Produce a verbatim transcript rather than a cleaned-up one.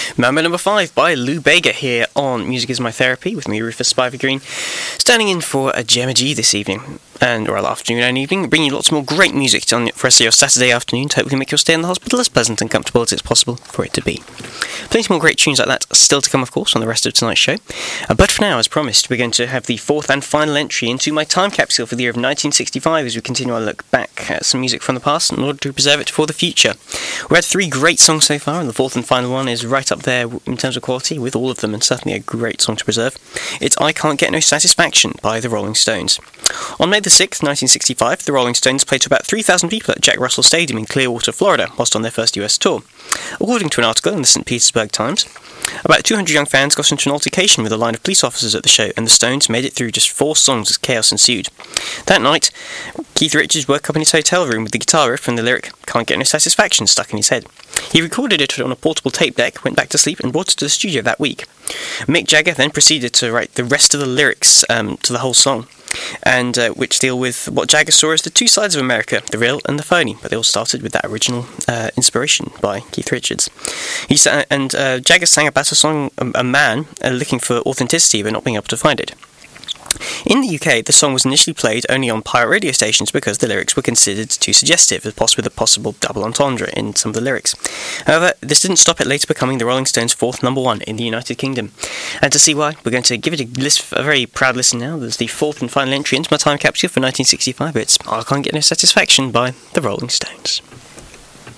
Mambo number five by Lou Bega here on Music Is My Therapy with me, Rufus Spiver Green, standing in for a Gemma G this evening, and or afternoon and evening, bringing you lots more great music on for the rest of your Saturday afternoon to hopefully make your stay in the hospital as pleasant and comfortable as it's possible for it to be. Plenty more great tunes like that still to come, of course, on the rest of tonight's show. Uh, but for now, as promised, we're going to have the fourth and final entry into my time capsule for the year of nineteen sixty-five as we continue our look back at some music from the past in order to preserve it for the future. We've had three great songs so far, and the fourth and final one is right up there in terms of quality with all of them, and certainly a great song to preserve. It's I Can't Get No Satisfaction by the Rolling Stones. On May the sixth, nineteen sixty-five, the Rolling Stones played to about three thousand people at Jack Russell Stadium in Clearwater, Florida, whilst on their first U S tour. According to an article in the Saint Petersburg Times, about two hundred young fans got into an altercation with a line of police officers at the show, and the Stones made it through just four songs as chaos ensued. That night, Keith Richards woke up in his hotel room with the guitar riff and the lyric "Can't Get No Satisfaction" stuck in his head. He recorded it on a portable tape deck, went back to sleep, and brought it to the studio that week. Mick Jagger then proceeded to write the rest of the lyrics um, to the whole song, and uh, which deal with what Jagger saw as the two sides of America, the real and the phony, but they all started with that original uh, inspiration by Keith Richards. He sa- and uh, Jagger sang about a song, a, a man uh, looking for authenticity but not being able to find it. In the U K, the song was initially played only on pirate radio stations because the lyrics were considered too suggestive, with a possible double entendre in some of the lyrics. However, this didn't stop it later becoming the Rolling Stones' fourth number one in the United Kingdom. And to see why, we're going to give it a, list, a very proud listen now. There's the fourth and final entry into my time capsule for nineteen sixty-five. It's I Can't Get No Satisfaction by the Rolling Stones.